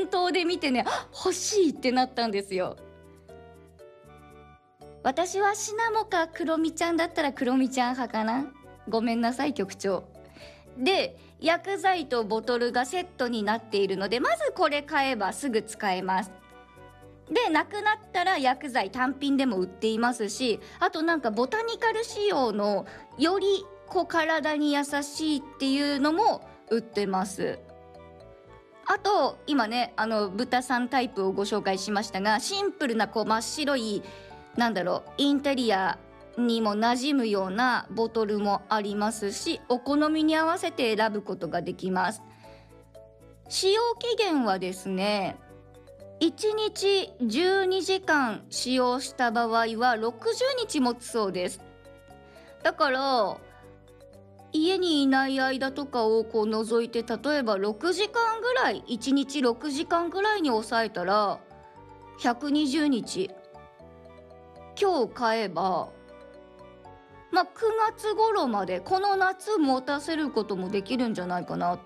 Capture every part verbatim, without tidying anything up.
店頭で見てね、欲しいってなったんですよ。私はシナモかクロミちゃんだったらクロミちゃん派かな。ごめんなさい局長。で、薬剤とボトルがセットになっているので、まずこれ買えばすぐ使えます。で、なくなったら薬剤単品でも売っていますし、あとなんかボタニカル仕様のよりこう体に優しいっていうのも売ってます。あと今ね、あの豚さんタイプをご紹介しましたが、シンプルなこう真っ白いなんだろうインテリアにも馴染むようなボトルもありますし、お好みに合わせて選ぶことができます。使用期限はですね、いちにちじゅうにじかん使用した場合はろくじゅうにち持つそうです。だから家にいない間とかをこう除いて、例えばろくじかんぐらい、いちにちろくじかんぐらいに抑えたらひゃくにじゅうにち、今日買えばまあくがつ頃までこの夏持たせることもできるんじゃないかなって。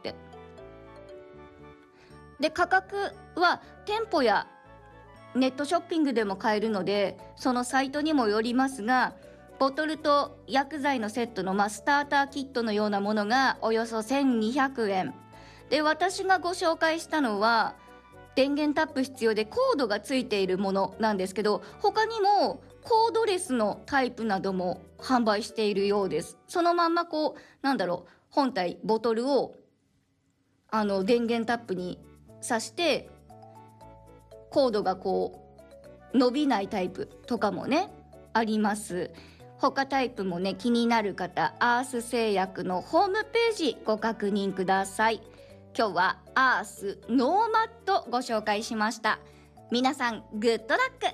で、価格は店舗やネットショッピングでも買えるので、そのサイトにもよりますが、ボトルと薬剤のセットの、まあ、スターターキットのようなものがおよそせんにひゃくえんで、私がご紹介したのは電源タップ必要でコードがついているものなんですけど、他にもコードレスのタイプなども販売しているようです。そのまんまこうなんだろう本体ボトルをあの電源タップに挿してコードがこう伸びないタイプとかもねあります。他タイプもね気になる方、アース製薬のホームページご確認ください。今日はアースノーマットご紹介しました。皆さんグッドラック。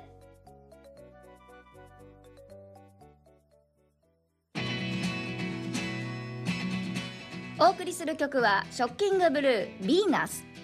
お送りする曲はショッキングブルーヴィーナス。